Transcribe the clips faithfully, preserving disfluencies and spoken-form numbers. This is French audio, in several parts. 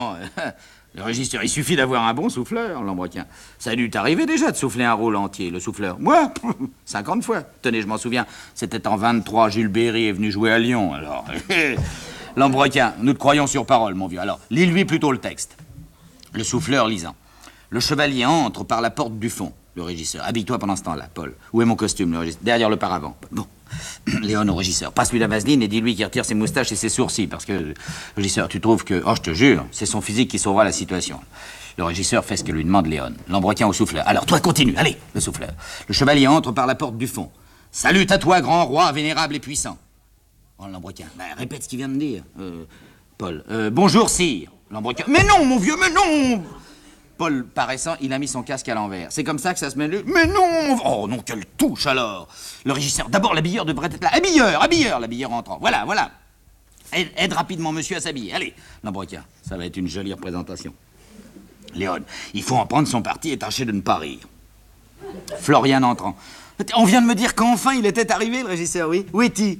Le régisseur, il suffit d'avoir un bon souffleur, Lambrequin. Ça a dû t'arriver déjà de souffler un rôle entier, le souffleur. Moi, cinquante fois. Tenez, je m'en souviens. C'était en vingt-trois, Jules Berry est venu jouer à Lyon, alors. Lambrequin, nous te croyons sur parole, mon vieux. Alors, lis-lui plutôt le texte. Le souffleur lisant. Le chevalier entre par la porte du fond, le régisseur. Habille-toi pendant ce temps-là, Paul. Où est mon costume, le régisseur? Derrière le paravent. Bon. Léon au régisseur. Passe-lui la vaseline et dis-lui qu'il retire ses moustaches et ses sourcils, parce que, le régisseur, tu trouves que... Oh, je te jure, c'est son physique qui sauvera la situation. Le régisseur fait ce que lui demande Léon. Lambrequin au souffleur. Alors, toi, continue. Allez, le souffleur. Le chevalier entre par la porte du fond. Salut à toi, grand roi, vénérable et puissant. Oh, Lambrequin. Ben, répète ce qu'il vient de dire. Euh, Paul. Euh, bonjour, sire. Lambrequin. Mais non, mon vieux, mais non! Paul, paraissant, il a mis son casque à l'envers. C'est comme ça que ça se met le... Mais non! Oh non, quelle touche alors! Le régisseur, d'abord l'habilleur devrait être là. Habilleur, habilleur, l'habilleur entrant. Voilà, voilà. Aide, aide rapidement monsieur à s'habiller. Allez, Lambrequin, ça va être une jolie représentation. Léon, il faut en prendre son parti et tâcher de ne pas rire. Florian entrant. On vient de me dire qu'enfin il était arrivé, le régisseur, oui. Où est-il?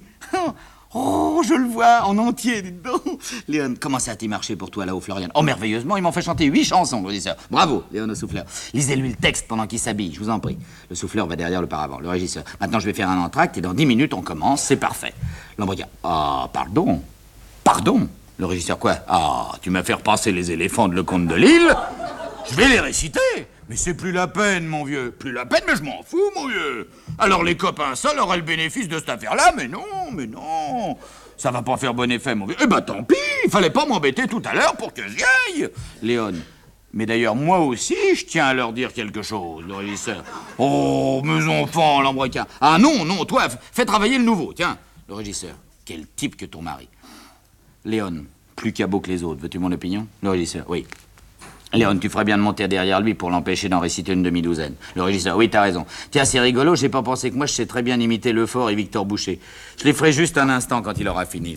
Oh, je le vois en entier, dites donc. Léon, comment ça a-t-il marché pour toi là-haut, Florian? Oh, merveilleusement, ils m'ont fait chanter huit chansons, le régisseur. Bravo, Léon au souffleur. Lisez-lui le texte pendant qu'il s'habille, je vous en prie. Le souffleur va derrière le paravent, le régisseur. Maintenant, je vais faire un entracte et dans dix minutes, on commence, c'est parfait. Lambrequin, ah, pardon. Pardon. Le régisseur, quoi? Ah, tu m'as fait repasser les éléphants de Le Comte de Lille. Je vais les réciter. Mais c'est plus la peine, mon vieux. Plus la peine, mais je m'en fous, mon vieux. Alors les copains seuls auraient le bénéfice de cette affaire-là, mais non, mais non. Ça va pas faire bon effet, mon vieux. Eh ben tant pis, il fallait pas m'embêter tout à l'heure pour que j'y aille. Léon. Mais d'ailleurs, moi aussi, je tiens à leur dire quelque chose, le régisseur. Oh, mes enfants, Lambrequin. Ah non, non, toi, fais travailler le nouveau, tiens. Le régisseur. Quel type que ton mari. Léon, plus cabot que les autres. Veux-tu mon opinion? Le régisseur. Oui. Léon, tu ferais bien de monter derrière lui pour l'empêcher d'en réciter une demi-douzaine. Le régisseur, oui, t'as raison. Tiens, c'est rigolo, j'ai pas pensé que moi, je sais très bien imiter Lefort et Victor Boucher. Je les ferai juste un instant quand il aura fini.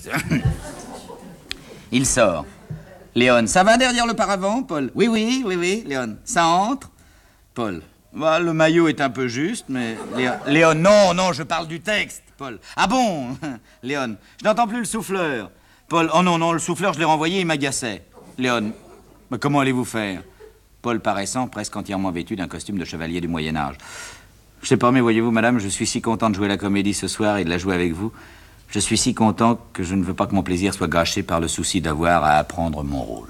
Il sort. Léon, ça va derrière le paravent, Paul? Oui, oui, oui, oui, Léon. Ça entre? Paul, bah, le maillot est un peu juste, mais... Léon, Léon, non, non, je parle du texte, Paul. Ah bon? Léon, je n'entends plus le souffleur. Paul, oh non, non, le souffleur, je l'ai renvoyé, il m'agaçait. Léon, mais comment allez-vous faire? Paul paraissant, presque entièrement vêtu d'un costume de chevalier du Moyen-Âge. Je sais pas, mais voyez-vous, madame, je suis si content de jouer la comédie ce soir et de la jouer avec vous. Je suis si content que je ne veux pas que mon plaisir soit gâché par le souci d'avoir à apprendre mon rôle.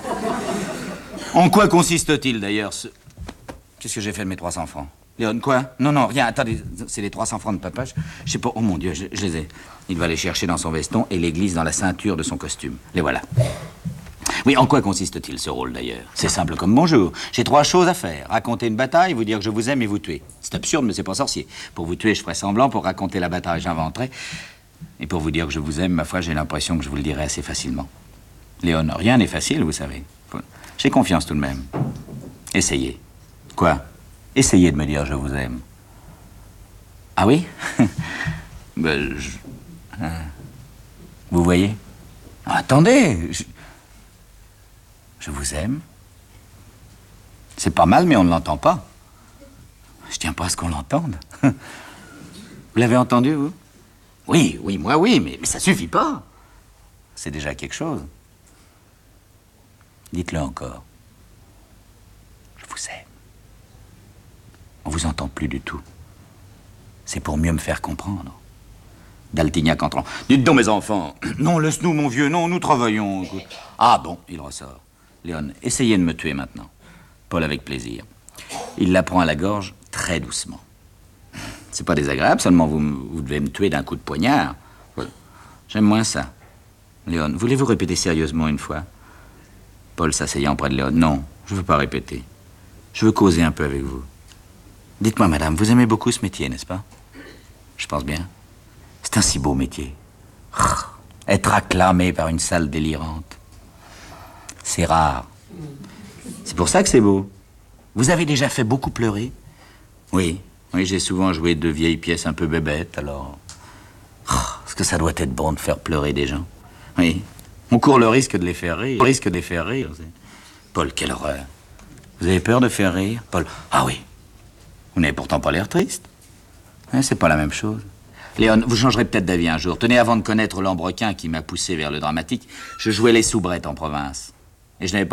En quoi consiste-t-il, d'ailleurs, ce... Qu'est-ce que j'ai fait de mes trois cents francs? Léon, quoi? Non, non, rien, attendez, c'est les trois cents francs de papa, je, je sais pas, oh mon Dieu, je, je les ai. Il va les chercher dans son veston et les glisse dans la ceinture de son costume. Les voilà. Oui, en quoi consiste-t-il, ce rôle, d'ailleurs? C'est simple comme bonjour. J'ai trois choses à faire. Raconter une bataille, vous dire que je vous aime et vous tuer. C'est absurde, mais c'est pas sorcier. Pour vous tuer, je ferai semblant. Pour raconter la bataille, j'inventerai. Et pour vous dire que je vous aime, ma foi, j'ai l'impression que je vous le dirai assez facilement. Léon, rien n'est facile, vous savez. J'ai confiance tout de même. Essayez. Quoi? Essayez de me dire je vous aime. Ah oui? Ben, je... Vous voyez? Ah, attendez, je... je vous aime. C'est pas mal, mais on ne l'entend pas. Je tiens pas à ce qu'on l'entende. Vous l'avez entendu, vous? Oui, oui, moi oui, mais, mais ça suffit pas. C'est déjà quelque chose. Dites-le encore. Je vous aime. On vous entend plus du tout. C'est pour mieux me faire comprendre. D'Altignac entrant. Dites donc, mes enfants. Non, laisse-nous, mon vieux, non, nous travaillons. Écoute. Ah bon, il ressort. Léon, essayez de me tuer maintenant. Paul avec plaisir. Il la prend à la gorge très doucement. C'est pas désagréable, seulement vous, vous devez me tuer d'un coup de poignard. J'aime moins ça. Léon, voulez-vous répéter sérieusement une fois? Paul s'asseyant près de Léon. Non, je veux pas répéter. Je veux causer un peu avec vous. Dites-moi, madame, vous aimez beaucoup ce métier, n'est-ce pas? Je pense bien. C'est un si beau métier. Être acclamé par une salle délirante. C'est rare. C'est pour ça que c'est beau. Vous avez déjà fait beaucoup pleurer? Oui. Oui, j'ai souvent joué de vieilles pièces un peu bébêtes, alors... Est-ce que ça doit être bon de faire pleurer des gens? Oui. On court le risque de les faire rire. Le risque de les faire rire. Paul, quelle horreur. Vous avez peur de faire rire? Paul, ah oui. Vous n'avez pourtant pas l'air triste. Hein, c'est pas la même chose. Léon, vous changerez peut-être d'avis un jour. Tenez, avant de connaître Lambrequin qui m'a poussé vers le dramatique, je jouais les soubrettes en province. Et je n'avais pas